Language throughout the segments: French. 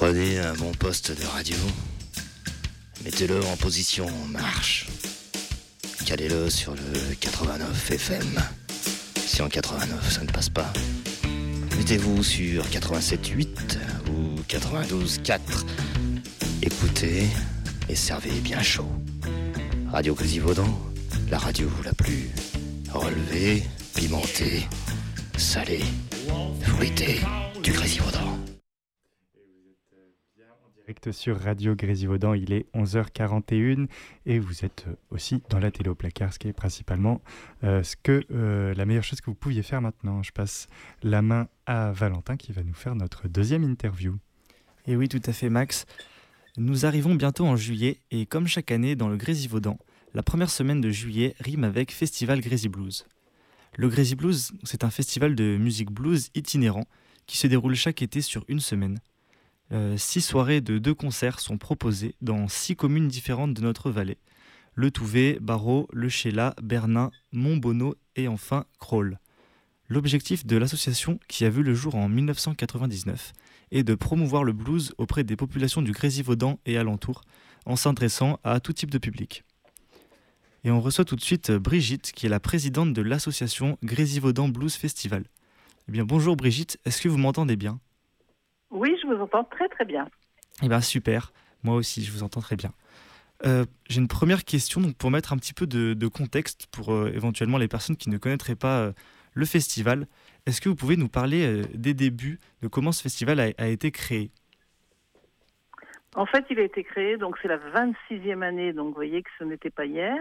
Prenez un bon poste de radio, mettez-le en position marche, calez-le sur le 89 FM. Si en 89 ça ne passe pas, mettez-vous sur 87.8 ou 92.4. Écoutez et servez bien chaud. Radio Grésivaudan, la radio la plus relevée, pimentée, salée, fruitée du Grésivaudan. Direct sur Radio Grésivaudan, il est 11h41 et vous êtes aussi dans la télé au placard, ce qui est principalement la meilleure chose que vous pouviez faire maintenant. Je passe la main à Valentin qui va nous faire notre deuxième interview. Et oui, tout à fait Max. Nous arrivons bientôt en juillet et comme chaque année dans le Grésivaudan, la première semaine de juillet rime avec Festival Grésy Blues. Le Grésy Blues, c'est un festival de musique blues itinérant qui se déroule chaque été sur une semaine. 6 soirées de 2 concerts sont proposées dans 6 communes différentes de notre vallée. Le Touvet, Barrault, Le Chélat, Bernin, Montbonneau et enfin Crolles. L'objectif de l'association, qui a vu le jour en 1999, est de promouvoir le blues auprès des populations du Grésivaudan et alentours, en s'adressant à tout type de public. Et on reçoit tout de suite Brigitte, qui est la présidente de l'association Grésivaudan Blues Festival. Eh bien bonjour Brigitte, est-ce que vous m'entendez bien ? Oui, je vous entends très très bien. Eh bien super, moi aussi je vous entends très bien. J'ai une première question donc, pour mettre un petit peu de contexte pour éventuellement les personnes qui ne connaîtraient pas le festival. Est-ce que vous pouvez nous parler des débuts, de comment ce festival a été créé ? En fait, il a été créé, donc c'est la 26e année, donc vous voyez que ce n'était pas hier,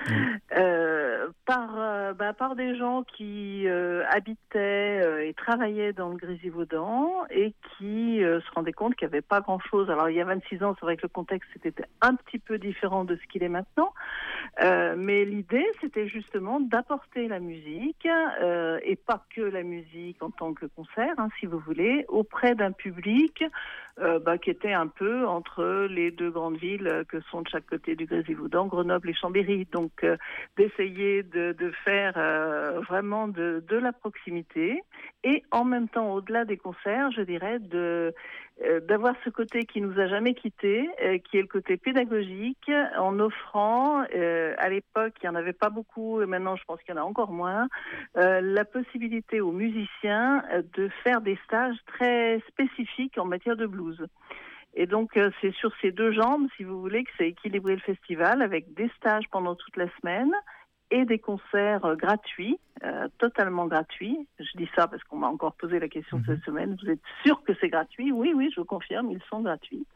par des gens qui habitaient et travaillaient dans le Grésivaudan et qui se rendaient compte qu'il n'y avait pas grand-chose. Alors il y a 26 ans, c'est vrai que le contexte était un petit peu différent de ce qu'il est maintenant, mais l'idée c'était justement d'apporter la musique, et pas que la musique en tant que concert, si vous voulez, auprès d'un public qui était un peu entre les 2 grandes villes que sont de chaque côté du Grésivaudan, Grenoble et Chambéry. Donc d'essayer de faire vraiment de la proximité et en même temps, au-delà des concerts, je dirais, d'avoir ce côté qui nous a jamais quittés, qui est le côté pédagogique, en offrant, à l'époque, il n'y en avait pas beaucoup, et maintenant je pense qu'il y en a encore moins, la possibilité aux musiciens de faire des stages très spécifiques en matière de blues. Et donc, c'est sur ces 2 jambes, si vous voulez, que c'est équilibré le festival, avec des stages pendant toute la semaine et des concerts gratuits, totalement gratuits. Je dis ça parce qu'on m'a encore posé la question cette semaine. Vous êtes sûr que c'est gratuit ? Oui, je vous confirme, ils sont gratuits.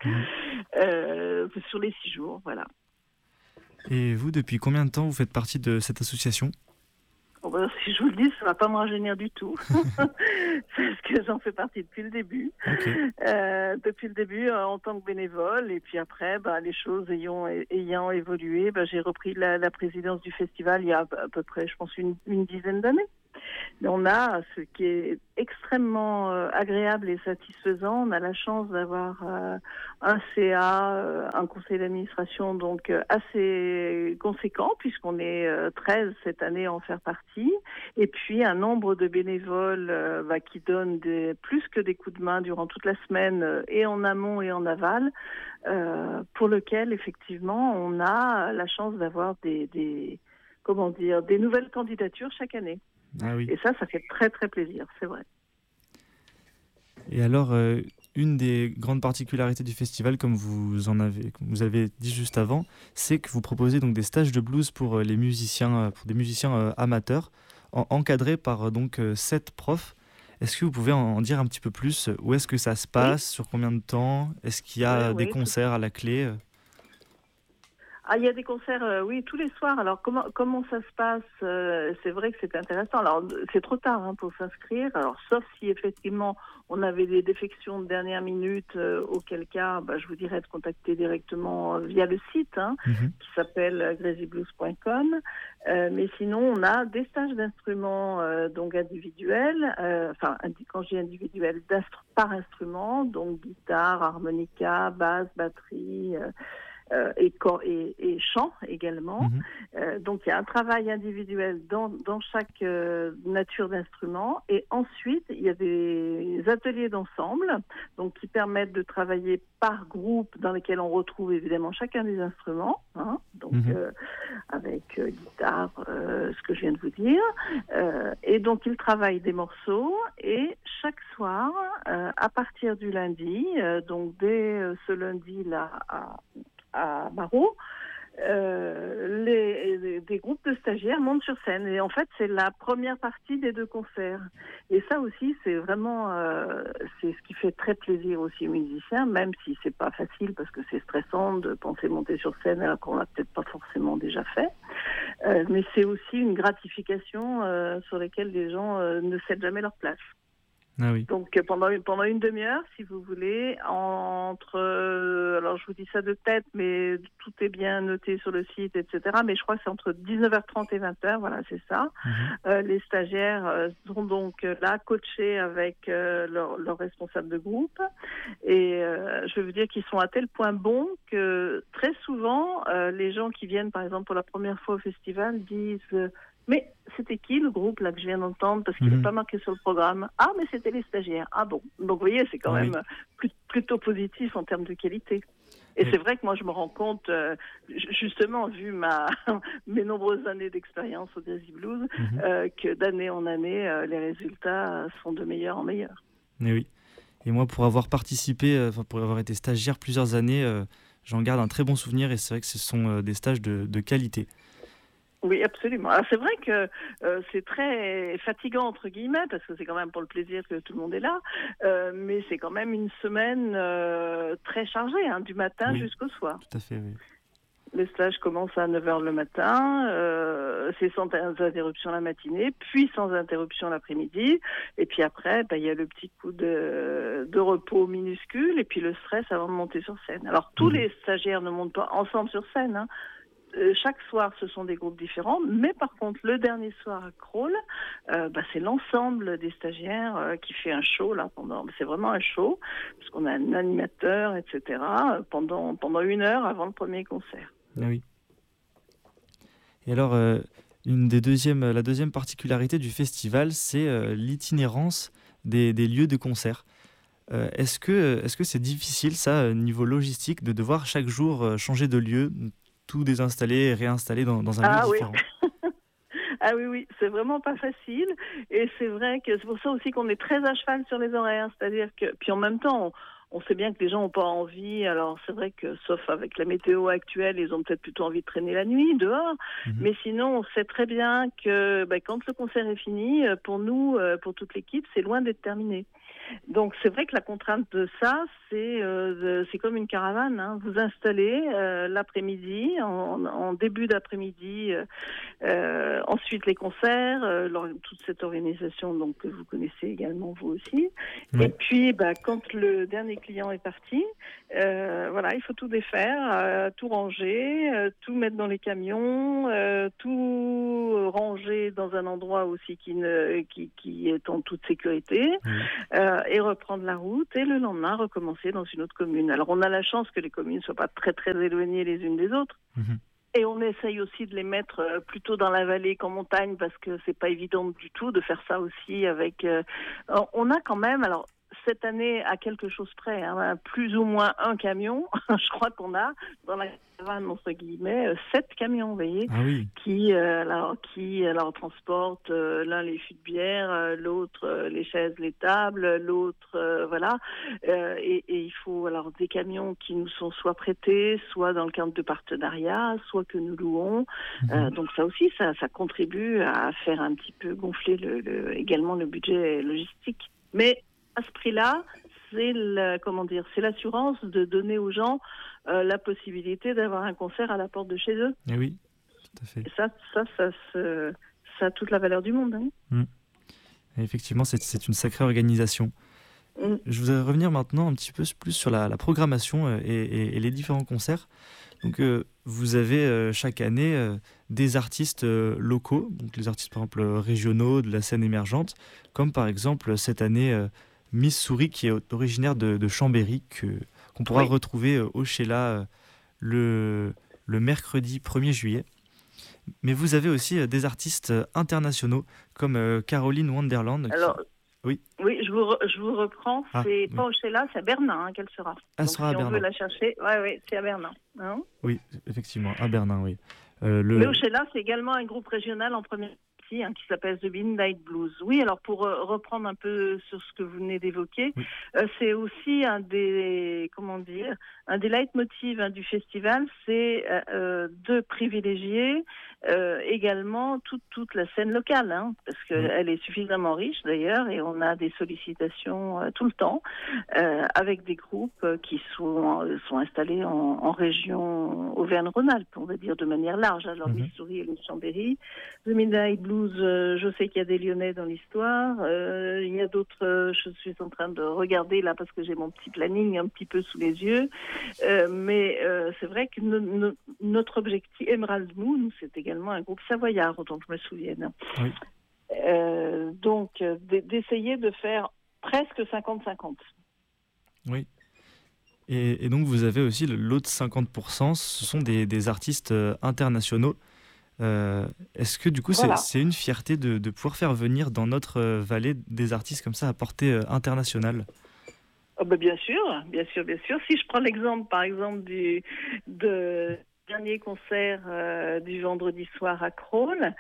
Sur les 6 jours, voilà. Et vous, depuis combien de temps vous faites partie de cette association ? Si je vous le dis, ça ne va pas me rajeunir du tout, parce que j'en fais partie depuis le début. Okay. Depuis le début, en tant que bénévole, et puis après, les choses ayant évolué, j'ai repris la présidence du festival il y a à peu près, je pense, une dizaine d'années. On a ce qui est extrêmement agréable et satisfaisant. On a la chance d'avoir un CA, un conseil d'administration donc assez conséquent puisqu'on est 13 cette année à en faire partie. Et puis un nombre de bénévoles qui donnent plus que des coups de main durant toute la semaine et en amont et en aval, pour lequel effectivement on a la chance d'avoir des nouvelles candidatures chaque année. Ah oui. Et ça fait très très plaisir, c'est vrai. Et alors, une des grandes particularités du festival, comme vous avez dit juste avant, c'est que vous proposez donc des stages de blues pour des musiciens amateurs, encadrés par 7 profs. Est-ce que vous pouvez en dire un petit peu plus ? Où est-ce que ça se passe ? Oui. Sur combien de temps ? Est-ce qu'il y a des concerts à la clé ? Il y a des concerts, oui, tous les soirs. Alors, comment ça se passe ? C'est vrai que c'est intéressant. Alors, c'est trop tard pour s'inscrire. Alors, sauf si, effectivement, on avait des défections de dernière minute, auquel cas, je vous dirais de contacter directement via le site, qui s'appelle grazyblues.com. Mais sinon, on a des stages d'instruments, donc individuels. Quand je dis individuels, par instrument, donc guitare, harmonica, basse, batterie... et chant également. Donc il y a un travail individuel dans chaque nature d'instrument, et ensuite il y a des ateliers d'ensemble donc qui permettent de travailler par groupe, dans lesquels on retrouve évidemment chacun des instruments, donc avec guitare, ce que je viens de vous dire, et donc ils travaillent des morceaux, et chaque soir à partir du lundi, donc dès ce lundi là à Barreau, des groupes de stagiaires montent sur scène, et en fait c'est la première partie des 2 concerts, et ça aussi c'est vraiment c'est ce qui fait très plaisir aussi aux musiciens, même si c'est pas facile parce que c'est stressant de penser monter sur scène alors qu'on l'a peut-être pas forcément déjà fait, mais c'est aussi une gratification sur laquelle les gens ne cèdent jamais leur place. Ah oui. Donc pendant une demi-heure, si vous voulez, alors je vous dis ça de tête, mais tout est bien noté sur le site, etc. Mais je crois que c'est entre 19h30 et 20h, voilà, c'est ça. Les stagiaires seront donc là, coachés avec leur responsable de groupe. Et je veux vous dire qu'ils sont à tel point bons que très souvent, les gens qui viennent, par exemple, pour la première fois au festival, disent... Mais c'était qui le groupe là que je viens d'entendre, parce qu'il n'est pas marqué sur le programme? Ah, mais c'était les stagiaires. Ah bon. Donc vous voyez, c'est quand même plutôt positif en termes de qualité. Et c'est vrai que moi je me rends compte, justement vu mes nombreuses années d'expérience au Gracie Blues, que d'année en année, les résultats sont de meilleur en meilleur. Et oui. Et moi, pour avoir participé, pour avoir été stagiaire plusieurs années, j'en garde un très bon souvenir, et c'est vrai que ce sont des stages de qualité. Oui, absolument. Alors c'est vrai que c'est très fatigant entre guillemets, parce que c'est quand même pour le plaisir que tout le monde est là, mais c'est quand même une semaine très chargée, du matin jusqu'au soir. Tout à fait, oui. Le stage commence à 9h le matin, c'est sans interruption la matinée, puis sans interruption l'après-midi, et puis après, il y a le petit coup de repos minuscule, et puis le stress avant de monter sur scène. Alors tous les stagiaires ne montent pas ensemble sur scène, chaque soir, ce sont des groupes différents, mais par contre, le dernier soir à Crolles, c'est l'ensemble des stagiaires qui fait un show là. C'est vraiment un show, parce qu'on a un animateur, etc. pendant 1 heure avant le premier concert. Ah oui. Et alors, la deuxième particularité du festival, c'est l'itinérance des lieux de concert. Est-ce que c'est difficile, ça, niveau logistique, de devoir chaque jour changer de lieu, tout désinstaller et réinstaller dans un lieu différent? Ah oui, c'est vraiment pas facile, et c'est vrai que c'est pour ça aussi qu'on est très à cheval sur les horaires, c'est-à-dire que, puis en même temps, on sait bien que les gens n'ont pas envie, alors c'est vrai que, sauf avec la météo actuelle, ils ont peut-être plutôt envie de traîner la nuit dehors, mais sinon on sait très bien que quand le concert est fini, pour nous, pour toute l'équipe, c'est loin d'être terminé. Donc c'est vrai que la contrainte de ça, c'est comme une caravane. Vous installez l'après-midi, en début d'après-midi, ensuite les concerts, toute cette organisation donc que vous connaissez également vous aussi. Oui. Et puis quand le dernier client est parti, il faut tout défaire, tout ranger, tout mettre dans les camions, tout ranger dans un endroit aussi qui est en toute sécurité. Et reprendre la route, et le lendemain recommencer dans une autre commune. Alors on a la chance que les communes ne soient pas très très éloignées les unes des autres, et on essaye aussi de les mettre plutôt dans la vallée qu'en montagne, parce que c'est pas évident du tout de faire ça aussi avec... on a quand même, alors cette année à quelque chose près, plus ou moins un camion, je crois qu'on a dans la caravane entre guillemets 7 camions, vous voyez, qui transportent l'un les fûts de bière, l'autre les chaises, les tables, l'autre et il faut alors des camions qui nous sont soit prêtés, soit dans le cadre de partenariats, soit que nous louons. Donc ça aussi, ça contribue à faire un petit peu gonfler également le budget logistique. Mais à ce prix-là, c'est l'assurance de donner aux gens la possibilité d'avoir un concert à la porte de chez eux. Et oui, tout à fait. Et ça a toute la valeur du monde. Et effectivement, c'est une sacrée organisation. Je voudrais revenir maintenant un petit peu plus sur la programmation et les différents concerts. Donc, vous avez chaque année des artistes locaux, donc les artistes par exemple régionaux de la scène émergente, comme par exemple cette année Miss Souris, qui est originaire de Chambéry, qu'on pourra retrouver au Sheila le mercredi 1er juillet. Mais vous avez aussi des artistes internationaux comme Caroline Wonderland. Oui, je vous reprends. C'est pas au Sheila, c'est à Bernin qu'elle sera. Elle Donc, sera à si on Bernin. veut la chercher, ouais, c'est à Bernin. Hein, oui, effectivement, à Bernin, oui. Mais au Sheila, c'est également un groupe régional en première partie qui s'appelle The Midnight Blues. Oui, alors pour reprendre un peu sur ce que vous venez d'évoquer, oui. C'est aussi un des leitmotivs du festival, c'est de privilégier également toute la scène locale, parce qu'elle est suffisamment riche d'ailleurs, et on a des sollicitations tout le temps avec des groupes qui sont installés en région Auvergne-Rhône-Alpes, on va dire de manière large, alors Missouri et le Chambéry. The Midnight Blues, je sais qu'il y a des Lyonnais dans l'histoire, il y a d'autres, je suis en train de regarder là parce que j'ai mon petit planning un petit peu sous les yeux, mais c'est vrai que notre objectif, Emerald Moon, c'est également un groupe savoyard, autant que je me souvienne. Oui. Donc, d'essayer de faire presque 50-50. Oui. Et donc, vous avez aussi l'autre 50%, ce sont des artistes internationaux. Est-ce que, du coup, c'est une fierté de pouvoir faire venir dans notre vallée des artistes comme ça à portée internationale ? Bien sûr. Si je prends l'exemple, par exemple, du dernier concert du vendredi soir à Crolles,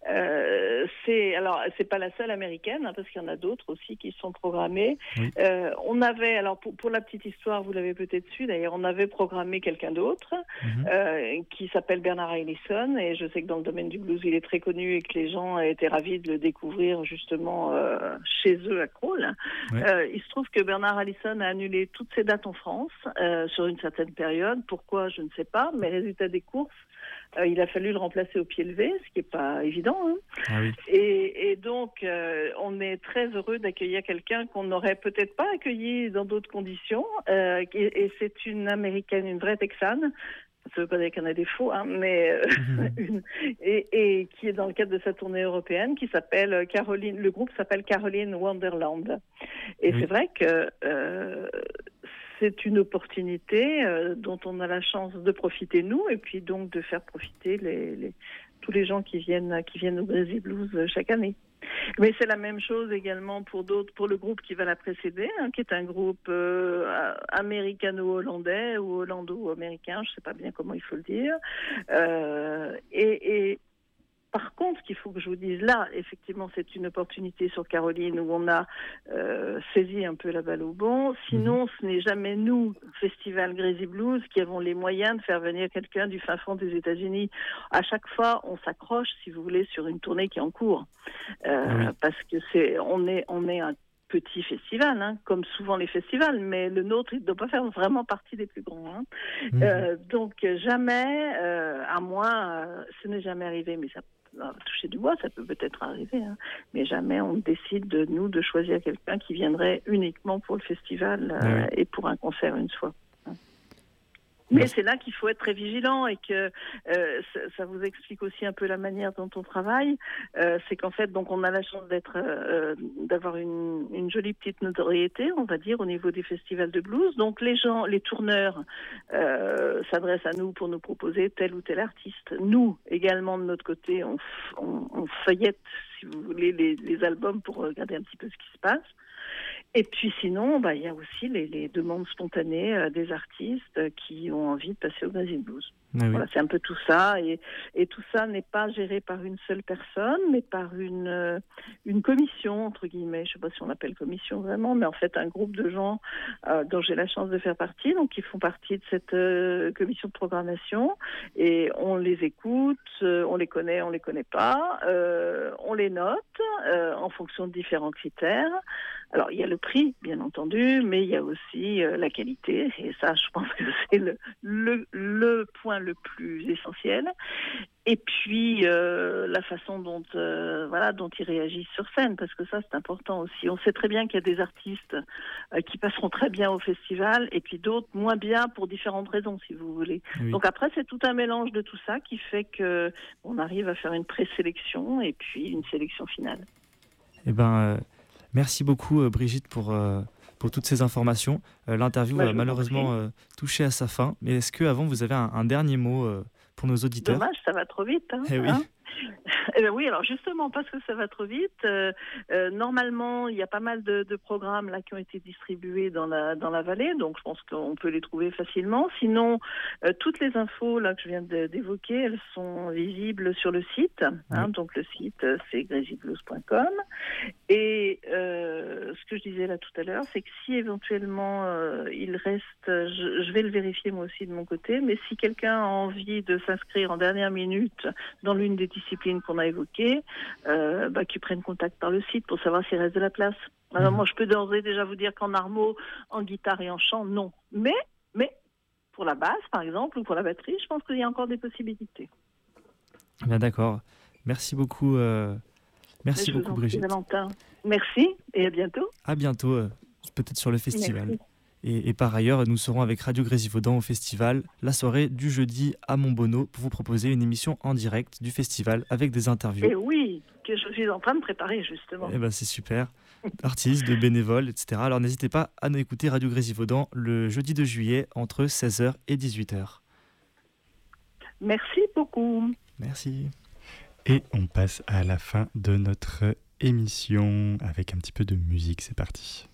c'est pas la seule américaine, parce qu'il y en a d'autres aussi qui sont programmées. Oui. On avait, alors pour la petite histoire, vous l'avez peut-être su d'ailleurs, on avait programmé quelqu'un d'autre qui s'appelle Bernard Ellison, et je sais que dans le domaine du blues il est très connu et que les gens étaient ravis de le découvrir justement chez eux à Crolles. Oui. Il se trouve que Bernard Ellison a annulé toutes ses dates en France sur une certaine période. Pourquoi, je ne sais pas, mais résultat des courses, il a fallu le remplacer au pied levé, ce qui n'est pas évident. Ah oui. Et donc, on est très heureux d'accueillir quelqu'un qu'on n'aurait peut-être pas accueilli dans d'autres conditions. Et c'est une Américaine, une vraie Texane. Ça ne veut pas dire qu'il y en a des faux, mais et qui est dans le cadre de sa tournée européenne, qui s'appelle Caroline. Le groupe s'appelle Caroline Wonderland. Et c'est vrai que c'est une opportunité dont on a la chance de profiter nous, et puis donc de faire profiter tous les gens qui viennent au Grazy Blues chaque année. Mais c'est la même chose également pour le groupe qui va la précéder, qui est un groupe américano-hollandais ou hollando-américain, je ne sais pas bien comment il faut le dire. Et par contre, ce qu'il faut que je vous dise là, effectivement, c'est une opportunité sur Caroline où on a saisi un peu la balle au bon. Sinon, ce n'est jamais nous, Festival Grazy Blues, qui avons les moyens de faire venir quelqu'un du fin fond des États-Unis. À chaque fois, on s'accroche, si vous voulez, sur une tournée qui est en cours, parce que on est un petit festival, comme souvent les festivals, mais le nôtre, il ne doit pas faire vraiment partie des plus grands. Donc jamais, à moins, ce n'est jamais arrivé, mais ça toucher du bois, ça peut peut-être arriver, mais jamais on décide de choisir quelqu'un qui viendrait uniquement pour le festival et pour un concert une fois. Mais c'est là qu'il faut être très vigilant, et que ça vous explique aussi un peu la manière dont on travaille. C'est qu'en fait, donc, on a la chance d'avoir une jolie petite notoriété, on va dire, au niveau des festivals de blues. Donc les tourneurs s'adressent à nous pour nous proposer tel ou tel artiste. Nous, également, de notre côté, on feuillette, si vous voulez, les albums pour regarder un petit peu ce qui se passe. Et puis sinon, il y a aussi les demandes spontanées des artistes qui ont envie de passer au Grazy Blues. Voilà, c'est un peu tout ça. Et tout ça n'est pas géré par une seule personne, mais par une commission, entre guillemets. Je ne sais pas si on l'appelle commission vraiment, mais en fait un groupe de gens dont j'ai la chance de faire partie, donc qui font partie de cette commission de programmation. Et on les écoute, on les connaît, on les connaît pas, on les note en fonction de différents critères. Alors, il y a le prix, bien entendu, mais il y a aussi la qualité. Et ça, je pense que c'est le point le plus essentiel. Et puis, la façon dont ils réagissent sur scène, parce que ça, c'est important aussi. On sait très bien qu'il y a des artistes qui passeront très bien au festival, et puis d'autres moins bien pour différentes raisons, si vous voulez. Oui. Donc après, c'est tout un mélange de tout ça qui fait qu'on arrive à faire une présélection et puis une sélection finale. Eh ben... Merci beaucoup Brigitte pour pour toutes ces informations. L'interview Bah, va je vous en malheureusement toucher à sa fin. Mais est-ce qu'avant, vous avez un dernier mot pour nos auditeurs? Dommage, ça va trop vite. Eh oui. Eh ben oui, alors justement, parce que ça va trop vite, normalement, il y a pas mal de programmes là qui ont été distribués dans la vallée, donc je pense qu'on peut les trouver facilement. Sinon, toutes les infos là que je viens d'évoquer, elles sont visibles sur le site. Donc le site, c'est grazyblues.com. Et ce que je disais là tout à l'heure, c'est que si éventuellement il reste, je vais le vérifier moi aussi de mon côté, mais si quelqu'un a envie de s'inscrire en dernière minute dans l'une des disciplines qu'on a évoquées, qu'ils prennent contact par le site pour savoir s'il reste de la place. Alors moi, je peux d'ores et déjà vous dire qu'en armo, en guitare et en chant, non. Mais pour la basse, par exemple, ou pour la batterie, je pense qu'il y a encore des possibilités. Bien, d'accord. Merci beaucoup. Merci beaucoup, Brigitte. Valentin. Merci et à bientôt. À bientôt, peut-être sur le festival. Merci. Et par ailleurs, nous serons avec Radio Grésivaudan au festival la soirée du jeudi à Montbonneau pour vous proposer une émission en direct du festival avec des interviews. Et oui, que je suis en train de préparer justement. Eh ben, c'est super. Artistes, de bénévoles, etc. Alors n'hésitez pas à nous écouter Radio Grésivaudan le jeudi de juillet entre 16h et 18h. Merci beaucoup. Merci. Et on passe à la fin de notre émission avec un petit peu de musique. C'est parti.